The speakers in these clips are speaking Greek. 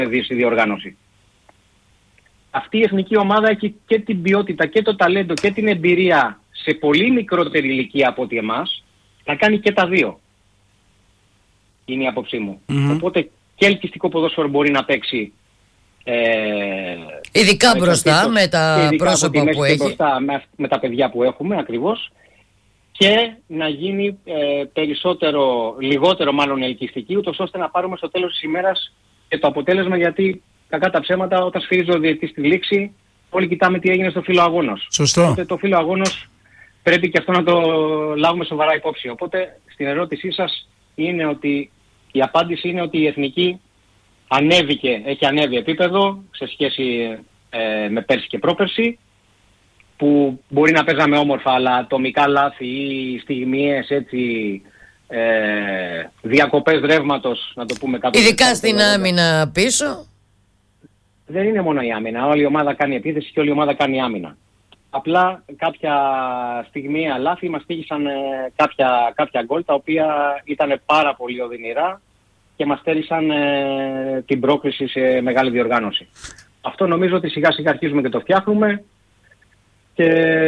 δει στη διοργάνωση. Αυτή η εθνική ομάδα έχει και την ποιότητα και το ταλέντο και την εμπειρία σε πολύ μικρότερη ηλικία από ότι εμάς να κάνει και τα δύο. Είναι η άποψή μου. Οπότε και ελκυστικό ποδόσφαιρο μπορεί να παίξει. Ειδικά μπροστά με τα πρόσωπα που έχει. Μπροστά με τα παιδιά που έχουμε ακριβώς. Και να γίνει λιγότερο μάλλον ελκυστική, ούτως ώστε να πάρουμε στο τέλος της ημέρας και το αποτέλεσμα, γιατί κακά τα ψέματα όταν σφυρίζει ο διαιτητής στη λήξη όλοι κοιτάμε τι έγινε στο φύλλο αγώνος. Σωστό. Οπότε το φύλλο αγώνος πρέπει και αυτό να το λάβουμε σοβαρά υπόψη. Οπότε στην ερώτησή σας είναι ότι η απάντηση είναι ότι η εθνική έχει ανέβει επίπεδο σε σχέση με πέρσι και πρόπερσι, που μπορεί να παίζαμε όμορφα, αλλά ατομικά λάθη ή στιγμιές έτσι, διακοπές ρεύματος, να το πούμε κάπου. Ειδικά στην άμυνα πίσω. Δεν είναι μόνο η άμυνα. Όλη η ομάδα κάνει επίθεση και όλη η ομάδα κάνει άμυνα. Απλά κάποια στιγμιαία λάθη μας τύχησαν κάποια γκολ, τα οποία ήταν πάρα πολύ οδυνηρά και μας στέρισαν την πρόκριση σε μεγάλη διοργάνωση. Αυτό νομίζω ότι σιγά σιγά αρχίζουμε και το φτιάχνουμε. Και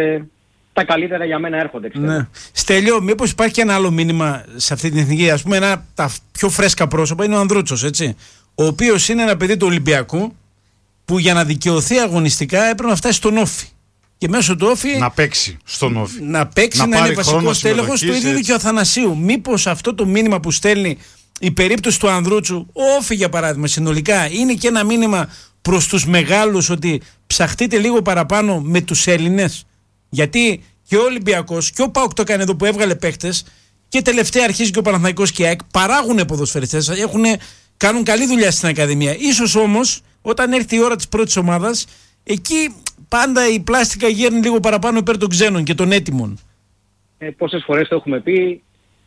τα καλύτερα για μένα έρχονται. Ναι. Στέλιο, μήπως υπάρχει και ένα άλλο μήνυμα σε αυτή την εθνική? Ας πούμε, ένα από τα πιο φρέσκα πρόσωπα είναι ο Ανδρούτσος, έτσι. Ο οποίος είναι ένα παιδί του Ολυμπιακού που για να δικαιωθεί αγωνιστικά έπρεπε να φτάσει στον Όφη. Και μέσω του Όφη. Να παίξει στον Όφη. Να είναι βασικός τέλεχος. Το ίδιο και ο Αθανασίου. Μήπως αυτό το μήνυμα που στέλνει η περίπτωση του Ανδρούτσου, ο Όφη για παράδειγμα, συνολικά είναι και ένα μήνυμα προς τους μεγάλους ότι ψαχτείτε λίγο παραπάνω με τους Έλληνες? Γιατί και ο Ολυμπιακός και ο ΠΑΟΚ το έκανε εδώ που έβγαλε παίχτες, και τελευταία αρχίζει και ο Παναθηναϊκός και η ΑΕΚ, παράγουν ποδοσφαιριστές, κάνουν καλή δουλειά στην Ακαδημία. Ίσως όμως όταν έρθει η ώρα της πρώτης ομάδας, εκεί πάντα η πλάστικα γέρνει λίγο παραπάνω υπέρ των ξένων και των έτοιμων. Πόσες φορές το έχουμε πει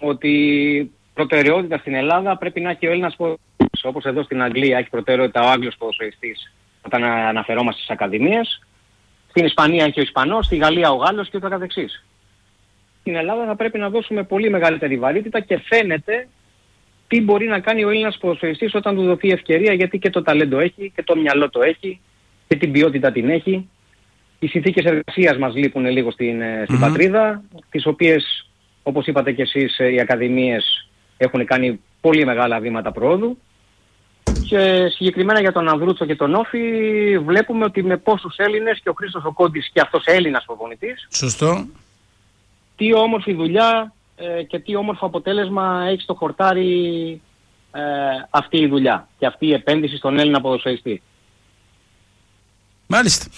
ότι προτεραιότητα στην Ελλάδα πρέπει να έχει ο Έλληνας ποδοσφαιριστής. Όπως εδώ στην Αγγλία έχει προτεραιότητα ο Άγγλος ποδοσφαιριστής όταν αναφερόμαστε στις ακαδημίες. Στην Ισπανία έχει ο Ισπανός, στη Γαλλία ο Γάλλος και ούτω καθεξής. Στην Ελλάδα θα πρέπει να δώσουμε πολύ μεγαλύτερη βαρύτητα και φαίνεται τι μπορεί να κάνει ο Έλληνας ποδοσφαιριστής όταν του δοθεί ευκαιρία, γιατί και το ταλέντο έχει και το μυαλό το έχει και την ποιότητα την έχει. Οι συνθήκες εργασίας μας λείπουν λίγο στην πατρίδα, τις οποίες, όπως είπατε και εσείς, οι ακαδημίες έχουν κάνει πολύ μεγάλα βήματα προόδου. Και συγκεκριμένα για τον Ανδρούτσο και τον Όφη βλέπουμε ότι με πόσους Έλληνες, και ο Χρήστος ο Κόντης και αυτός Έλληνας προπονητής. Σωστό. Τι όμορφη δουλειά και τι όμορφο αποτέλεσμα έχει στο χορτάρι αυτή η δουλειά και αυτή η επένδυση στον Έλληνα ποδοσφαιριστή. Μάλιστα.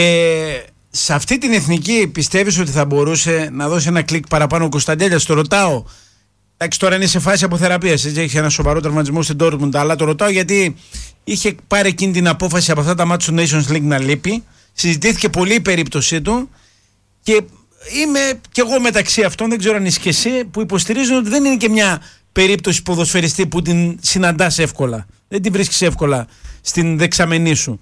Σε αυτή την εθνική πιστεύεις ότι θα μπορούσε να δώσει ένα κλικ παραπάνω ο Κωνσταντέλιας? Το ρωτάω. Εντάξει, τώρα είναι σε φάση αποθεραπείας, έχει ένα σοβαρό τραυματισμό στην Dortmund, αλλά το ρωτάω γιατί είχε πάρει εκείνη την απόφαση από αυτά τα μάτια του Nations League να λείπει. Συζητήθηκε πολύ η περίπτωσή του και είμαι κι εγώ μεταξύ αυτών, δεν ξέρω αν είσαι και εσύ, που υποστηρίζουν ότι δεν είναι και μια περίπτωση ποδοσφαιριστή που την συναντάς εύκολα. Δεν την βρίσκεις εύκολα στην δεξαμενή σου.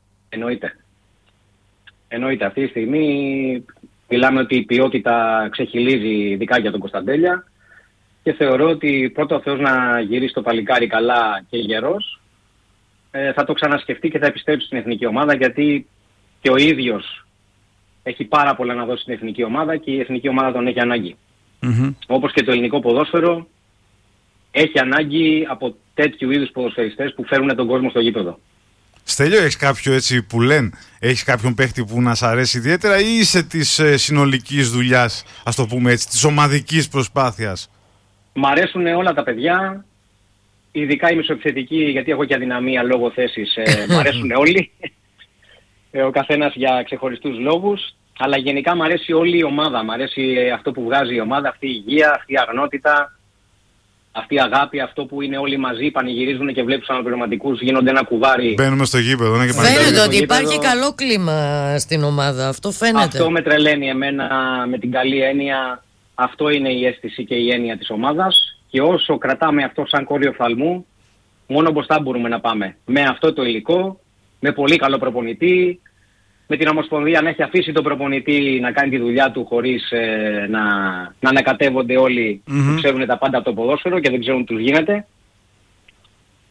Εννοείται. Αυτή τη στιγμή μιλάμε ότι η ποιότητα ξεχυλίζει ειδικά για τον Κωνσταντέλια. Και θεωρώ ότι πρώτα ο Θεός να γυρίσει το παλικάρι καλά και γερός, θα το ξανασκεφτεί και θα επιστρέψει στην εθνική ομάδα, γιατί και ο ίδιος έχει πάρα πολλά να δώσει στην εθνική ομάδα και η εθνική ομάδα τον έχει ανάγκη. Όπως και το ελληνικό ποδόσφαιρο έχει ανάγκη από τέτοιου είδους ποδοσφαιριστές που φέρουν τον κόσμο στο γήπεδο. Στέλιο, έχεις κάποιο έτσι που λένε, έχεις κάποιον παίχτη που να σ' αρέσει ιδιαίτερα, ή είσαι της συνολικής δουλειάς, ας το πούμε έτσι, της ομαδικής προσπάθειας? Μ' αρέσουν όλα τα παιδιά, ειδικά η μεσοεπιθετική, γιατί έχω και αδυναμία λόγω θέσης. Μ' αρέσουν όλοι, ο καθένας για ξεχωριστούς λόγους, αλλά γενικά μ' αρέσει όλη η ομάδα. Μ' αρέσει αυτό που βγάζει η ομάδα, αυτή η υγεία, αυτή η αγνότητα, αυτή η αγάπη, αυτό που είναι όλοι μαζί, πανηγυρίζουν και βλέπουν τους αναπληρωματικούς, γίνονται ένα κουβάρι. Μπαίνουμε στο γήπεδο. Ναι, και φαίνεται ότι υπάρχει καλό κλίμα στην ομάδα, αυτό φαίνεται. Αυτό με τρελαίνει εμένα με την καλή έννοια. Αυτό είναι η αίσθηση και η έννοια της ομάδας, και όσο κρατάμε αυτό σαν κόριο φθαλμού, μόνο μπροστά μπορούμε να πάμε. Με αυτό το υλικό, με πολύ καλό προπονητή, με την Ομοσπονδία να έχει αφήσει τον προπονητή να κάνει τη δουλειά του χωρίς να ανακατεύονται όλοι που ξέρουν τα πάντα από το ποδόσφαιρο και δεν ξέρουν τι τους γίνεται.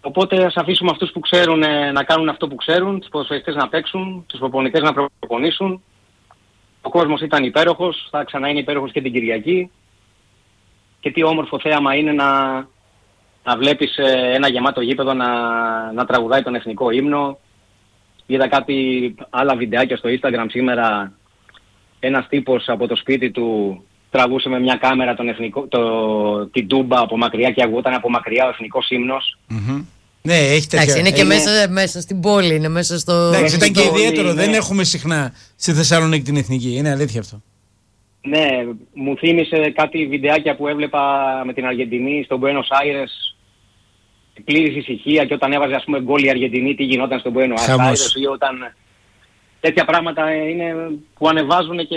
Οπότε ας αφήσουμε αυτούς που ξέρουν να κάνουν αυτό που ξέρουν, τους ποδοσφαιριστές να παίξουν, τους προπονητές να προπονήσουν. Ο κόσμος ήταν υπέροχος, θα ξανά είναι υπέροχος και την Κυριακή. Και τι όμορφο θέαμα είναι να βλέπεις ένα γεμάτο γήπεδο να τραγουδάει τον εθνικό ύμνο. Είδα κάτι άλλα βιντεάκια στο Instagram σήμερα. Ένας τύπος από το σπίτι του τραβούσε με μια κάμερα την τούμπα από μακριά και αγούταν από μακριά ο εθνικός ύμνος. Mm-hmm. Ναι, έχει τέτοια. Είναι και μέσα στην πόλη, είναι μέσα στο... Εντάξει, ήταν και ιδιαίτερο, δεν έχουμε συχνά στη Θεσσαλονίκη την εθνική, είναι αλήθεια αυτό. Ναι, μου θύμισε κάτι βιντεάκια που έβλεπα με την Αργεντινή στο Buenos Aires. Πλήρης ησυχία και όταν έβαζε ας πούμε γκολ η Αργεντινή τι γινόταν στο Buenos Aires ή όταν... Τέτοια πράγματα είναι που ανεβάζουν και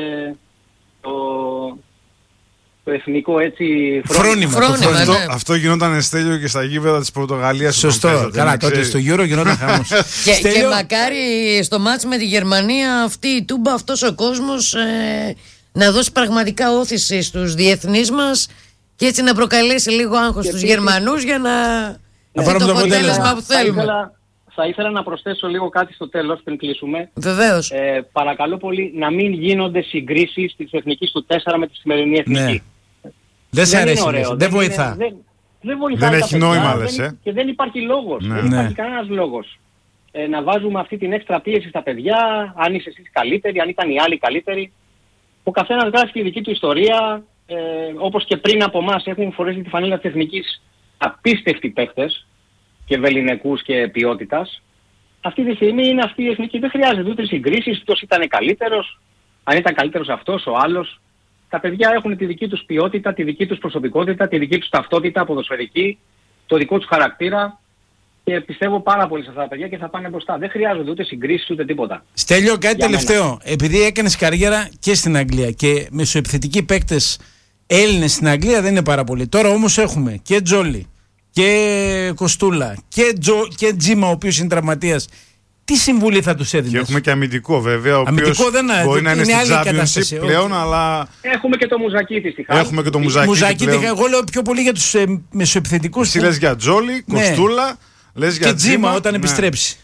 το εθνικό έτσι φρόνημα. Ναι. Αυτό γινόταν, Στέλιο, και στα γήπεδα της Πορτογαλίας. Σωστό. Καλά, τότε στο Euro γινόταν χαμός. Και μακάρι στο μάτς με τη Γερμανία αυτή η τούμπα, αυτός ο κόσμος να δώσει πραγματικά όθηση στους διεθνείς μας και έτσι να προκαλέσει λίγο άγχος στους Γερμανούς για να πάρουμε το αποτέλεσμα που θέλουμε. Θα ήθελα να προσθέσω λίγο κάτι στο τέλος πριν κλείσουμε. Βεβαίως. Παρακαλώ πολύ να μην γίνονται συγκρίσεις της εθνικής του 4 με τη σημερινή εθνική. Ναι. Δεν σε αρέσει, δεν βοηθά. Δεν έχει νόημα, λες, και δεν υπάρχει λόγος. Ναι. Δεν υπάρχει κανένας λόγος. Να βάζουμε αυτή την έξτρα πίεση στα παιδιά, αν είσαι εσείς καλύτεροι, αν ήταν οι άλλοι καλύτεροι. Ο καθένας γράφει τη δική του ιστορία, όπως και πριν από εμάς έχουν φορέσει τη φανέλα της εθνικής απίστευτοι παίχτες και βεληνικούς και ποιότητας. Αυτή τη στιγμή είναι αυτή η εθνική, δεν χρειάζεται ούτε συγκρίσεις, ποιος ήταν καλύτερος, αν ήταν καλύτερος αυτός, ο άλλος. Τα παιδιά έχουν τη δική τους ποιότητα, τη δική τους προσωπικότητα, τη δική τους ταυτότητα ποδοσφαιρική, το δικό τους χαρακτήρα και πιστεύω πάρα πολύ σε αυτά τα παιδιά και θα πάνε μπροστά. Δεν χρειάζονται ούτε συγκρίσεις ούτε τίποτα. Στέλιο, κάτι τελευταίο. Επειδή έκανες καριέρα και στην Αγγλία και μεσοεπιθετικοί παίκτες Έλληνες στην Αγγλία δεν είναι πάρα πολλοί. Τώρα όμως έχουμε και Τζόλι και Κοστούλα και Τζίμα, ο οποίος είναι τραυματίας. Τι συμβουλή θα τους έδινες? Και έχουμε και αμυντικό βέβαια, ο οποίος μπορεί να είναι στην Championship πλέον, αλλά... Έχουμε και το Μουζακίτη στη Χάρη. Έχουμε και το Μουζακίτη πλέον. Εγώ λέω πιο πολύ για τους μεσοεπιθετικούς. Εσύ λες για Τζόλι, Κοστούλα, λες για Τζίμα όταν επιστρέψει.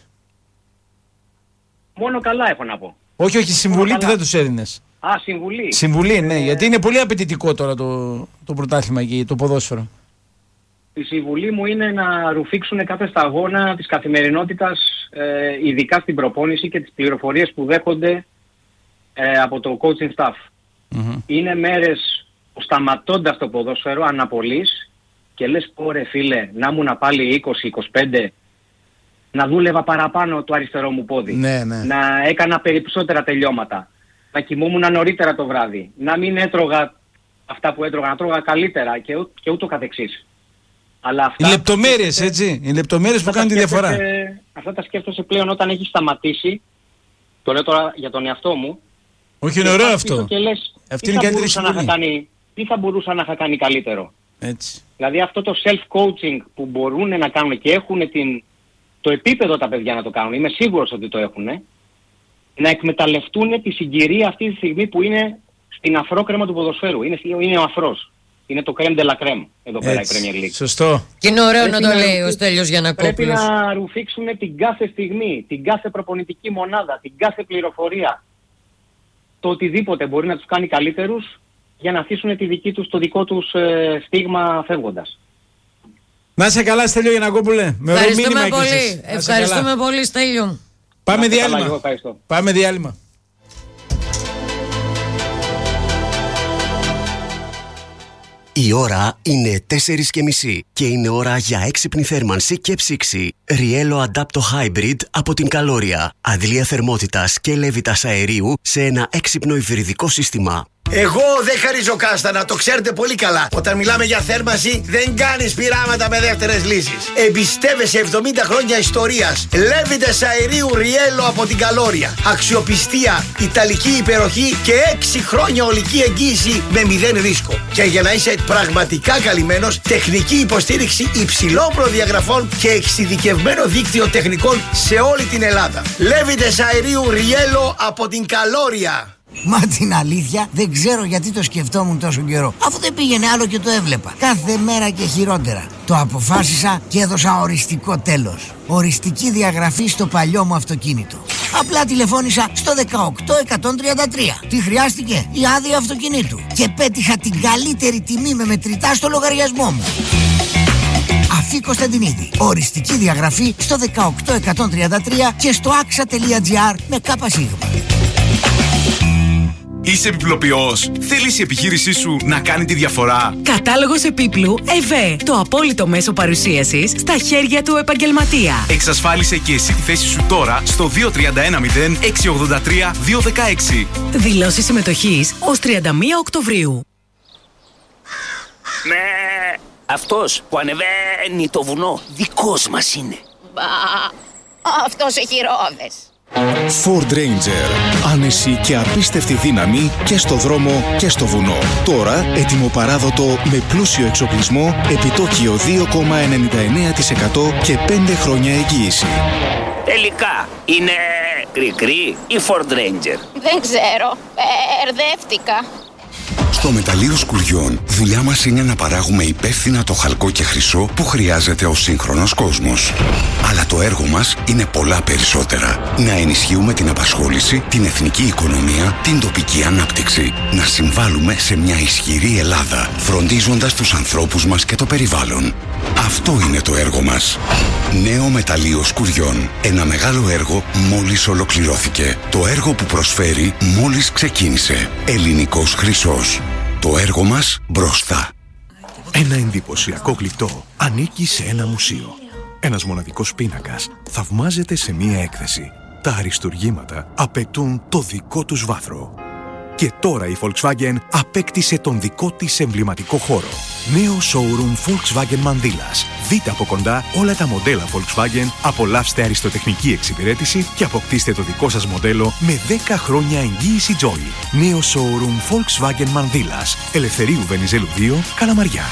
Μόνο καλά έχω να πω. Όχι, συμβουλή τι θα τους έδινες? Συμβουλή. Συμβουλή, ναι, γιατί είναι πολύ απαιτητικό τώρα το πρωτάθλημα εκεί, το ποδόσφαιρο. Η συμβουλή μου είναι να ρουφήξουν κάθε σταγόνα της καθημερινότητας, ειδικά στην προπόνηση και τις πληροφορίες που δέχονται από το coaching staff. Mm-hmm. Είναι μέρες που σταματώντας το ποδόσφαιρο αναπολύς και λες πω φίλε, να ήμουν πάλι 20-25, να δούλευα παραπάνω το αριστερό μου πόδι, να έκανα περισσότερα τελειώματα, να κοιμούμουν νωρίτερα το βράδυ, να μην έτρωγα αυτά που έτρωγα, να τρώγα καλύτερα και ούτω καθεξής. Αλλά αυτά, οι λεπτομέρειες, έτσι. Οι λεπτομέρειες που κάνουν τη διαφορά. Αυτά τα σκέφτεσαι πλέον όταν έχει σταματήσει. Το λέω τώρα για τον εαυτό μου. Όχι, είναι ωραίο αυτό. Και λες, αυτή είναι καλύτερη συμβουλή. Τι θα μπορούσα να είχα κάνει καλύτερο. Έτσι. Δηλαδή αυτό το self-coaching που μπορούν να κάνουν και έχουν το επίπεδο τα παιδιά να το κάνουν. Είμαι σίγουρος ότι το έχουν. Να εκμεταλλευτούν τη συγκυρία αυτή τη στιγμή που είναι στην αφρόκρεμα του ποδοσφαίρου. Είναι ο αφρός. Είναι το crème de la crème εδώ πέρα η Premier League. Σωστό. Και είναι ωραίο να το λέει ο Στέλιος Γιαννακόπουλος. Πρέπει να ρουφήξουν την κάθε στιγμή, την κάθε προπονητική μονάδα, την κάθε πληροφορία. Το οτιδήποτε μπορεί να τους κάνει καλύτερους για να αφήσουν το δικό τους στίγμα φεύγοντας. Να είσαι καλά, Στέλιο Γιαννακόπουλε. Ευχαριστούμε πολύ. Ευχαριστούμε πολύ, Στέλιο. Πάμε διάλειμμα. Η ώρα είναι 4:30 και είναι ώρα για έξυπνη θέρμανση και ψήξη. Riello Adapto Hybrid από την Καλόρια. Αντλία θερμότητας και λέβητας αερίου σε ένα έξυπνο υβριδικό σύστημα. Εγώ δεν χαρίζω κάστανα, το ξέρετε πολύ καλά. Όταν μιλάμε για θέρμανση, δεν κάνεις πειράματα με δεύτερες λύσεις. Εμπιστεύεσαι 70 χρόνια ιστορίας. Λέβητες αερίου Riello από την Καλόρια. Αξιοπιστία, ιταλική υπεροχή και 6 χρόνια ολική εγγύηση με 0 ρίσκο. Και για να είσαι πραγματικά καλυμμένος, τεχνική υποστήριξη υψηλών προδιαγραφών και εξειδικευμένο δίκτυο τεχνικών σε όλη την Ελλάδα. Λέβητες αερίου Riello από την Καλόρια. Μα την αλήθεια δεν ξέρω γιατί το σκεφτόμουν τόσο καιρό, αφού δεν πήγαινε άλλο και το έβλεπα. Κάθε μέρα και χειρότερα. Το αποφάσισα και έδωσα οριστικό τέλος. Οριστική διαγραφή στο παλιό μου αυτοκίνητο. Απλά τηλεφώνησα στο 18133. Τι χρειάστηκε? Η άδεια αυτοκινήτου. Και πέτυχα την καλύτερη τιμή με μετρητά στο λογαριασμό μου. Αφή Κωνσταντινίδη. Οριστική διαγραφή στο 18133 και στο axa.gr με ΚΣ. Είσαι επιπλοποιός? Θέλεις η επιχείρησή σου να κάνει τη διαφορά? Κατάλογος επίπλου ΕΒΕ. Το απόλυτο μέσο παρουσίασης στα χέρια του επαγγελματία. Εξασφάλισε και εσύ τη θέση σου τώρα στο 2310 683 216. Δηλώσεις συμμετοχής ως 31 Οκτωβρίου. Ναι, αυτός που ανεβαίνει το βουνό δικός μας είναι. Μπα, αυτός έχει ρόδες. Ford Ranger. Άνεση και απίστευτη δύναμη και στο δρόμο και στο βουνό. Τώρα έτοιμο παράδοτο με πλούσιο εξοπλισμό, επιτόκιο 2,99% και 5 χρόνια εγγύηση. Τελικά είναι κρικρή ή Ford Ranger? Δεν ξέρω, μπερδεύτηκα. Στο Μεταλλείο Σκουριών, δουλειά μας είναι να παράγουμε υπεύθυνα το χαλκό και χρυσό που χρειάζεται ο σύγχρονος κόσμος. Αλλά το έργο μας είναι πολλά περισσότερα. Να ενισχύουμε την απασχόληση, την εθνική οικονομία, την τοπική ανάπτυξη. Να συμβάλλουμε σε μια ισχυρή Ελλάδα, φροντίζοντας τους ανθρώπους μας και το περιβάλλον. Αυτό είναι το έργο μας. Νέο Μεταλλείο Σκουριών. Ένα μεγάλο έργο μόλις ολοκληρώθηκε. Το έργο που προσφέρει μόλις ξεκίνησε. Ελληνικός χρυσός. Το έργο μας μπροστά. Ένα εντυπωσιακό γλυπτό ανήκει σε ένα μουσείο. Ένας μοναδικός πίνακας θαυμάζεται σε μία έκθεση. Τα αριστουργήματα απαιτούν το δικό τους βάθρο. Και τώρα η Volkswagen απέκτησε τον δικό της εμβληματικό χώρο. Νέο showroom Volkswagen Μανδύλας. Δείτε από κοντά όλα τα μοντέλα Volkswagen, απολαύστε αριστοτεχνική εξυπηρέτηση και αποκτήστε το δικό σας μοντέλο με 10 χρόνια εγγύηση Joy. Νέο showroom Volkswagen Μανδύλας. Ελευθερίου Βενιζέλου 2, Καλαμαριά.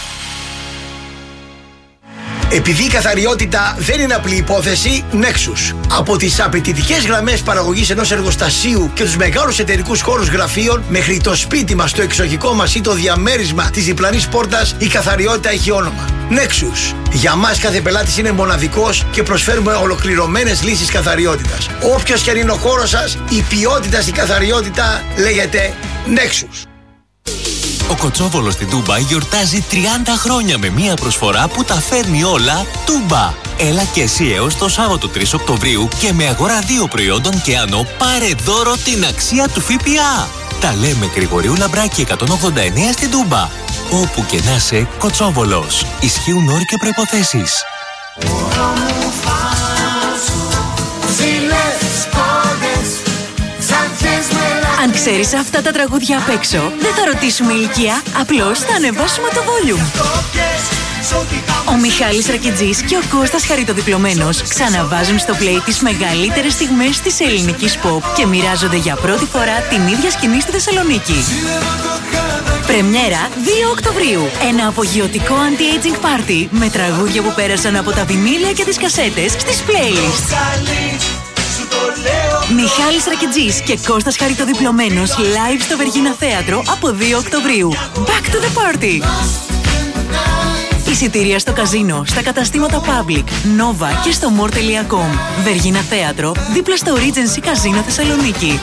Επειδή η καθαριότητα δεν είναι απλή υπόθεση, Nexus. Από τις απαιτητικές γραμμές παραγωγής ενός εργοστασίου και τους μεγάλους εταιρικούς χώρους γραφείων μέχρι το σπίτι μας, το εξοχικό μας ή το διαμέρισμα της διπλανής πόρτας, η καθαριότητα έχει όνομα. Nexus. Για μας κάθε πελάτης είναι μοναδικός και προσφέρουμε ολοκληρωμένες λύσεις καθαριότητας. Όποιος και αν είναι ο χώρος σας, η ποιότητα στην καθαριότητα λέγεται Nexus. Ο Κοτσόβολος στην Τούμπα γιορτάζει 30 χρόνια με μία προσφορά που τα φέρνει όλα Τούμπα. Έλα και εσύ έως το Σάββατο 3 Οκτωβρίου και με αγορά 2 προϊόντων και άνω πάρε δώρο την αξία του ΦΠΑ. Τα λέμε Γρηγορίου Λαμπράκη 189 στην Τούμπα. Όπου και να είσαι, Κοτσόβολος. Ισχύουν όροι και προϋποθέσεις. Αν ξέρεις αυτά τα τραγούδια απ' έξω, δεν θα ρωτήσουμε ηλικία, απλώς θα ανεβάσουμε το volume. Ο Μιχάλης Ρακιτζής και ο Κώστας Χαριτοδιπλωμένος ξαναβάζουν στο play τις μεγαλύτερες στιγμές της ελληνικής pop και μοιράζονται για πρώτη φορά την ίδια σκηνή στη Θεσσαλονίκη. Πρεμιέρα 2 Οκτωβρίου. Ένα απογειωτικό anti-aging party με τραγούδια που πέρασαν από τα βινίλια και τις κασέτες στις playlists. Μιχάλης Ρακιτζής και Κώστας Χαριτοδιπλωμένος live στο Βεργίνα Θέατρο από 2 Οκτωβρίου. Back to the party! Εισιτήρια στο καζίνο, στα καταστήματα Public, Nova και στο more.com. Βεργίνα Θέατρο, δίπλα στο Regency Καζίνο Θεσσαλονίκη.